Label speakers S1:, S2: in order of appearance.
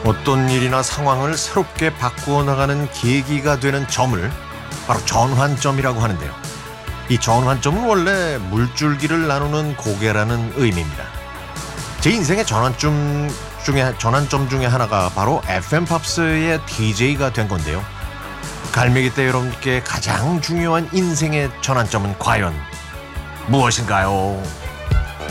S1: 어떤 일이나 상황을 새롭게 바꾸어 나가는 계기가 되는 점을 바로 전환점이라고 하는데요. 이 전환점은 원래 물줄기를 나누는 고개라는 의미입니다. 제 인생의 전환점 중에 하나가 바로 FM 팝스의 DJ가 된 건데요. 갈매기 때 여러분께 가장 중요한 인생의 전환점은 과연 무엇인가요?